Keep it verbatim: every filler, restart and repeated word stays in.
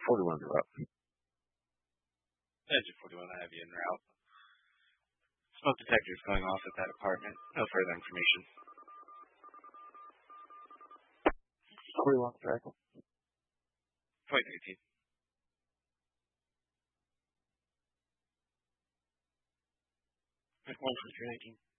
forty-one is up. Engine forty-one, I have you en route. Smoke detectors going off at that apartment. No further information. forty-one track. twenty eighteen. one for three nineteen.